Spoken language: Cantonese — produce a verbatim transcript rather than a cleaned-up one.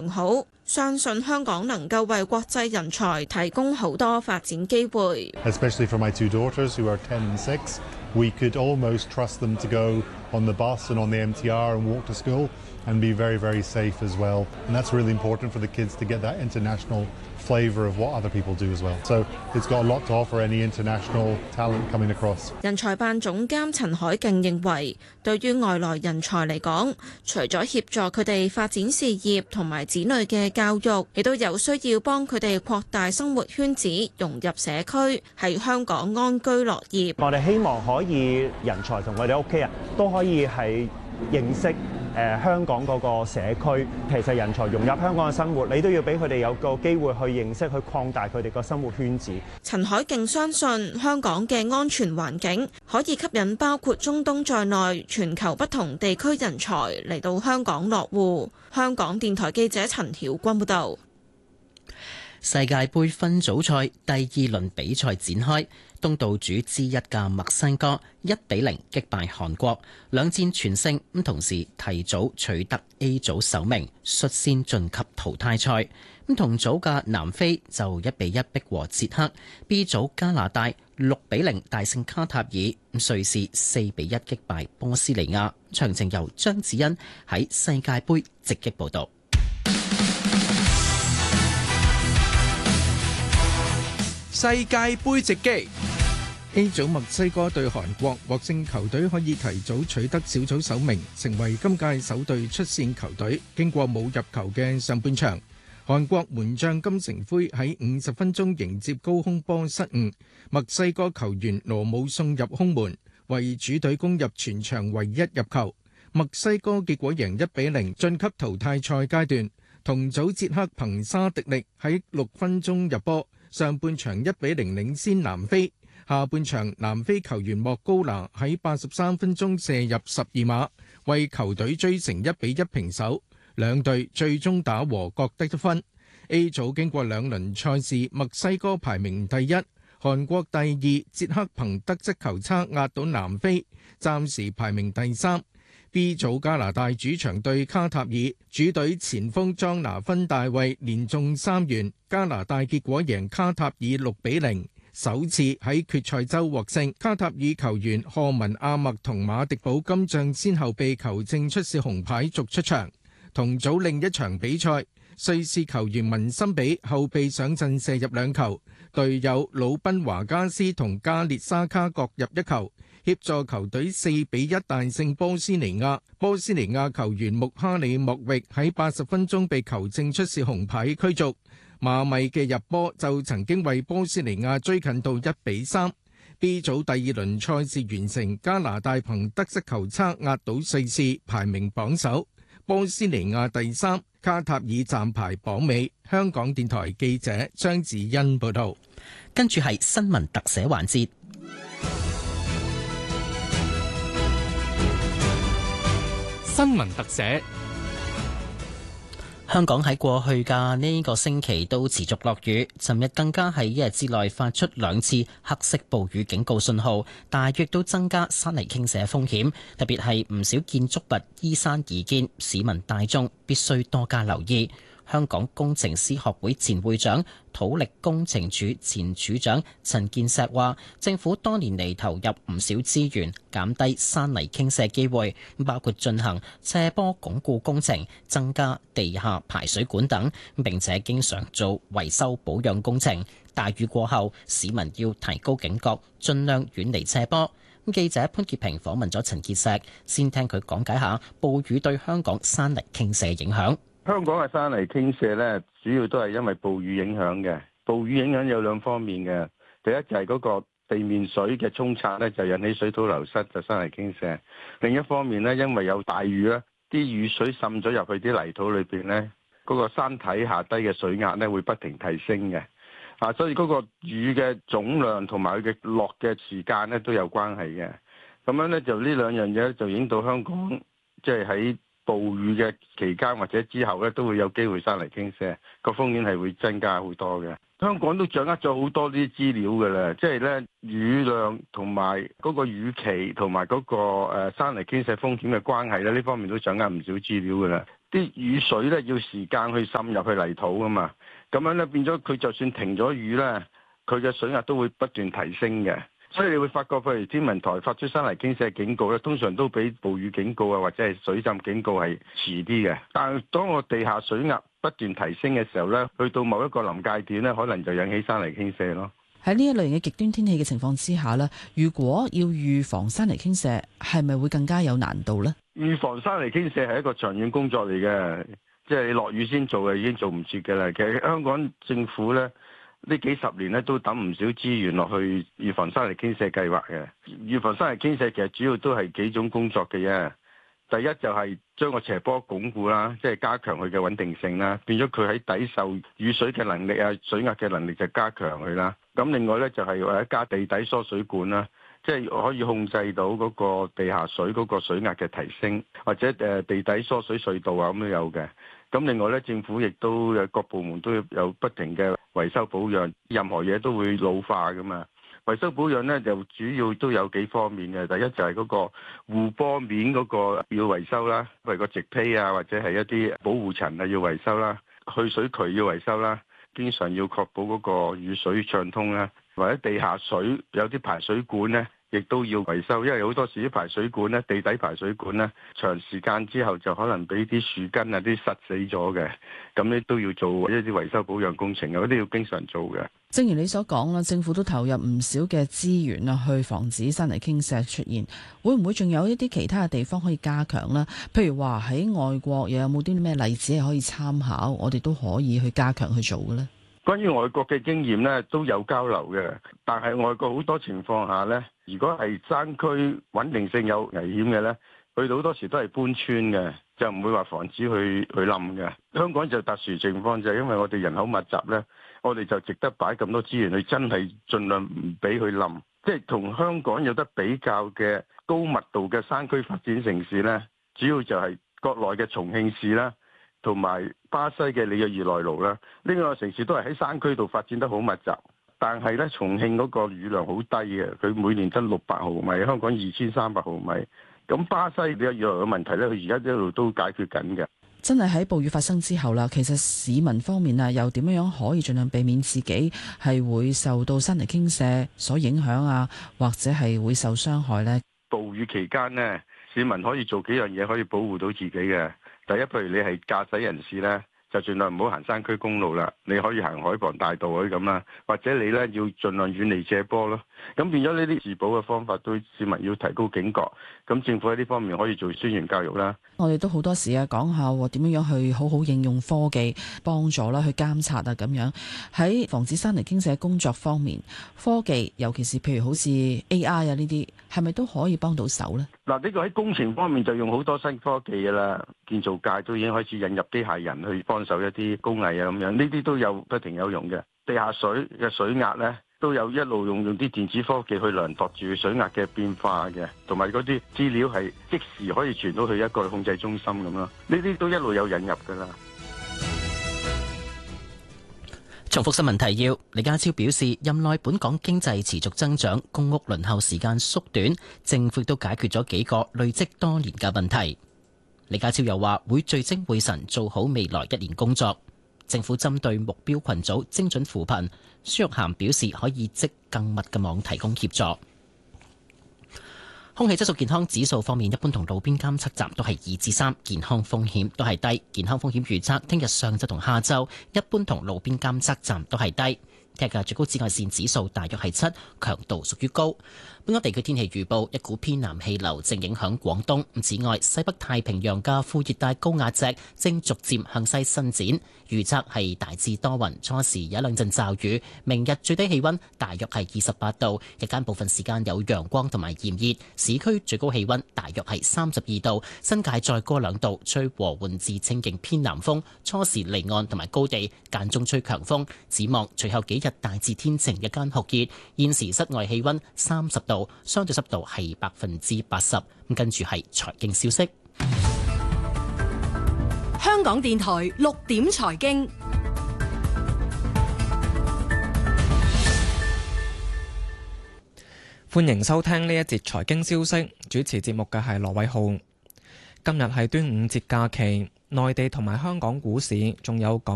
良好，相信香港能夠為國際人才提供好多發展機會。 Especially for my two daughters who are ten and six, we could almost trust them to go on the bus and on the M T R and walk to school and be very, very safe as well. And that's really important for the kids to get that international flavour of what other people do as well. So it's got a lot to offer any international talent coming across. 人才辦總監陳海勁認為，對於外來人才嚟講，除咗協助佢哋發展事業同埋子女嘅教育，亦都有需要幫佢哋擴大生活圈子，融入社區，喺香港安居樂業。 我哋希望可以人才同我哋屋企人都可以係認識誒香港嗰個社區，其實人才融入香港嘅生活，你都要俾佢哋有個機會去認識，去擴大佢哋個生活圈子。 陳海勁相信香港嘅安全環境可以吸引包括中東在內全球不同地區人才嚟到香港落戶。香港電台記者陳曉君報導。 世界盃分組賽第二輪比賽展開，東道主之一嘅墨西哥一比零擊敗韓國，兩戰全勝，咁同時提早取得 A 組首名，率先晉級淘汰賽。咁同組嘅南非就一比一逼和捷克 ，B 組加拿大六比零大勝卡塔爾，瑞士四比一擊敗波斯尼亞。詳情由張子欣喺世界盃直擊報導。 世界盃直擊 A 組墨西哥對韓國，獲勝球隊可以提早取得小組首名，成為今屆首隊出線球隊。經過冇入球嘅上半場，韓國門將金城輝喺五十分鐘迎接高空波失誤，墨西哥球員羅姆送入空門，為主隊攻入全場唯一入球。墨西哥結果贏一比零晉級淘汰賽階段。同組捷克憑沙迪力喺六分鐘入波，上半場一比零領先南非，下半場南非球員莫高拿喺八十三分鐘射入十二碼，為球隊追成一比一平手。兩隊最終打和，各得一分。A 組經過兩輪賽事，墨西哥排名第一，韓國第二，捷克憑得失球差壓倒南非，暫時排名第三。B 組加拿大主場對卡塔爾，主隊前鋒莊拿芬大衛連中三元，加拿大結果贏卡塔爾六比零，首次喺決賽周獲勝。卡塔爾球員賀文阿默同馬迪寶金將先後被球證出示紅牌逐出場。同組另一場比賽，瑞士球員文森比後備上陣射入兩球，隊友魯賓華加斯同加列沙卡各入一球，協助球隊四比一大勝波斯尼亞。波斯尼亞球員穆哈里莫域喺八十分鐘被球證出示紅牌驅逐。馬米嘅入波就曾經為波斯尼亞追近到一比三。B 組第二輪賽事完成，加拿大憑得失球差壓倒瑞士，排名榜首。波斯尼亞第三，卡塔爾暫排榜尾。香港電台記者張子欣報道。 跟住係新聞特寫環節。 新聞特寫。 香港喺過去嘅呢個星期都持續落雨，尋日更加喺一日之內發出兩次黑色暴雨警告信號，大約都增加山泥傾瀉風險，特別係唔少建築物依山而建，市民大眾必須多加留意。香港工程師學會前會長、土力工程處前處長陳建石話，政府多年嚟投入唔少資源，減低山泥傾瀉機會，包括進行斜坡鞏固工程、增加地下排水管等，並且經常做維修保養工程。大雨過後，市民要提高警覺，盡量遠離斜坡。記者潘潔平訪問咗陳建石，先聽佢講解下暴雨對香港山泥傾瀉影響。 香港嘅山泥傾瀉咧，主要都係因為暴雨影響嘅。暴雨影響有兩方面嘅，第一就係嗰個地面水嘅沖刷咧，就引起水土流失，就山泥傾瀉。另一方面咧，因為有大雨咧，啲雨水滲咗入去啲泥土裏邊咧，嗰個山體下低嘅水壓咧會不停提升嘅。啊，所以嗰個雨嘅總量同埋佢嘅落嘅時間咧都有關係嘅。咁樣咧就呢兩樣嘢就影到香港，即係喺暴雨嘅期間或者之後咧，都會有機會山泥傾瀉，個風險係會增加好多嘅。 香港都掌握咗好多啲資料㗎啦，即係咧雨量同埋嗰個雨期同埋嗰個誒山泥傾瀉風險嘅關係咧，呢方面都掌握唔少資料㗎啦。啲雨水咧要時間去滲入去泥土㗎嘛，咁樣咧變咗佢就算停咗雨咧，佢嘅水壓都會不斷提升嘅。所以你會發覺，譬如天文台發出山泥傾瀉警告咧，通常都比暴雨警告啊或者係水浸警告係遲啲嘅。但係當個地下水壓不斷提升嘅時候咧，去到某一個臨界點咧，可能就引起山泥傾瀉咯。 喺呢一類型嘅極端天氣嘅情況之下咧，如果要預防山泥傾瀉，係咪會更加有難度呢？ 預防山泥傾瀉係一個長遠工作嚟嘅，即係你落雨先做嘅已經做唔切嘅啦。其實香港政府咧，呢幾十年咧都抌唔少資源落去預防山泥傾瀉計劃嘅。預防山泥傾瀉其實主要都係幾種工作嘅啫。第一就係將個斜坡鞏固啦，即係加強佢嘅穩定性啦，變咗佢喺抵受雨水嘅能力啊、水壓嘅能力就加強佢啦。咁另外咧就係或者加地底疏水管啦，即係可以控制到嗰個地下水嗰個水壓嘅提升，或者誒地底疏水隧道啊咁都有嘅。咁另外咧，政府亦都有各部門都有不停嘅維修保養，任何嘢都會老化噶嘛。維修保養咧就主要都有幾方面嘅，第一就係嗰個護坡面嗰個要維修啦，譬如個植坯啊或者係一啲保護層啊要維修啦，去水渠要維修啦，經常要確保嗰個雨水暢通啦，或者地下水有啲排水管咧，亦都要維修，因為好多時啲排水管咧，地底排水管咧，長時間之後就可能俾啲樹根啊啲塞死咗嘅，咁咧都要做一啲維修保養工程嘅，嗰啲要經常做嘅。 正如你所講啦，政府都投入唔少嘅資源啊，去防止山泥傾瀉出現。會唔會仲有一啲其他嘅地方可以加強呢？譬如話喺外國又有冇啲咩例子係可以參考，我哋都可以去加強去做嘅呢？ 關於外國嘅經驗咧，都有交流嘅，但係外國好多情況下咧，如果係山區穩定性有危險嘅咧，佢哋好多時都係搬村嘅，就唔會話防止去去冧嘅。香港就特殊情況，就係因為我哋人口密集咧，我哋就值得擺咁多資源去，真係盡量唔俾佢冧。即係同香港有得比較嘅高密度嘅山區發展城市咧，主要就係國內嘅重慶市啦，同埋巴西嘅里約熱內盧啦，呢兩個城市都係喺山區度發展得好密集，但係咧重慶嗰個雨量好低嘅，佢每年得六百毫米，香港二千三百毫米。咁巴西里約熱內盧嘅問題咧，佢而家一路都解決緊嘅。 真係喺暴雨發生之後啦，其實市民方面啊，又點樣樣可以盡量避免自己係會受到山泥傾瀉所影響啊，或者係會受傷害呢？ 暴雨期間呢，市民可以做幾樣嘢可以保護到自己嘅。第一，譬如你係駕駛人士咧，就盡量唔好行山區公路啦，你可以行海傍大道嗰啲咁啦，或者你咧要盡量遠離斜坡咯。咁變咗呢啲自保嘅方法，對市民要提高警覺。咁政府喺呢方面可以做宣傳教育啦。 我哋都好多時啊，講下點樣樣去好好應用科技幫助啦，去監察啊咁樣。喺防止山泥傾瀉工作方面，科技尤其是譬如好似 A I 啊呢啲，係咪都可以幫到手呢？ 嗱，呢個喺工程方面就用好多新科技㗎啦，建造界都已經開始引入機械人去幫手一啲工藝啊咁樣，呢啲都有不停有用嘅。地下水嘅水壓呢，都有一路用用啲電子科技去量度住水壓嘅變化嘅，同埋嗰啲資料係即時可以傳到去一個控制中心咁咯。呢啲都一路有引入㗎啦。 重複新聞提要，李家超表示，任內本港經濟持續增長，公屋輪候時間縮短，政府都解決咗幾個累積多年嘅問題。李家超又話會聚精會神做好未來一年工作。政府針對目標群組精準扶貧，孫玉菡表示可以織更密嘅網提供協助。空氣質素健康指數方面，一般同路邊監測站都係二至三，健康風險都係低。健康風險預測，聽日上晝同下晝，一般同路邊監測站都係低。聽日嘅最高紫外線指數大約係七，強度屬於高。本港地區天氣預報，一股偏南氣流正影響廣東。此外，西北太平洋嘅副熱帶高壓脊正逐漸向西伸展，預測係大致多雲，初時有一兩陣驟雨。明日最低氣溫大約係二十八度，日間部分時間有陽光同埋炎熱，市區最高氣溫大約係三十二度，新界再高兩度，吹和緩至清勁偏南風，初時離岸同埋高地間中吹強風。展望隨後幾日大致天晴，日間酷熱，現時室外氣溫三十度，相對濕度係百分之八十。咁跟住係財經消息。 香港電台六點財經， 歡迎收聽呢一節財經消息，主持節目嘅係羅偉浩。今日係端午節假期，內地同埋香港股市仲有港